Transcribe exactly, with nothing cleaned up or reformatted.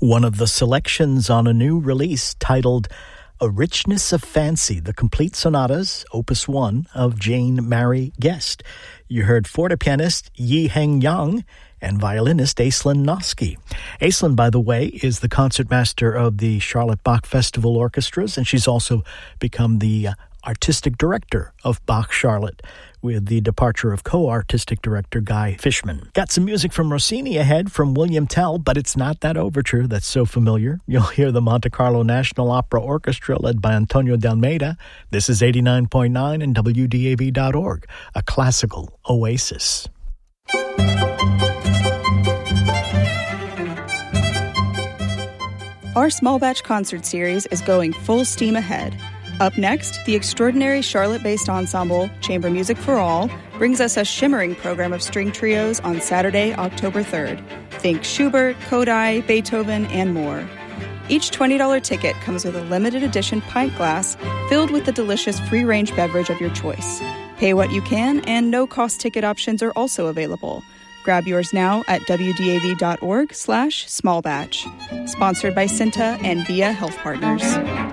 one of the selections on a new release titled A Richness of Fancy, the complete sonatas, Opus one, of Jane Mary Guest. You heard forte pianist Yi Heng Yang and violinist Aislinn Noske. Aislinn, by the way, is the concertmaster of the Charlotte Bach Festival Orchestras, and she's also become the uh, artistic director of Bach Charlotte, with the departure of co-artistic director Guy Fishman. Got some music from Rossini ahead from William Tell, but it's not that overture that's so familiar. You'll hear the Monte Carlo National Opera Orchestra led by Antonio D'Almeida. This is eighty-nine point nine and W D A V dot org, a classical oasis. Our small batch concert series is going full steam ahead. Up next, the extraordinary Charlotte-based ensemble, Chamber Music for All, brings us a shimmering program of string trios on Saturday, October third. Think Schubert, Kodály, Beethoven, and more. Each twenty dollars ticket comes with a limited edition pint glass filled with the delicious free-range beverage of your choice. Pay what you can, and no-cost ticket options are also available. Grab yours now at W D A V dot org slash small batch. Sponsored by Cinta and Via Health Partners.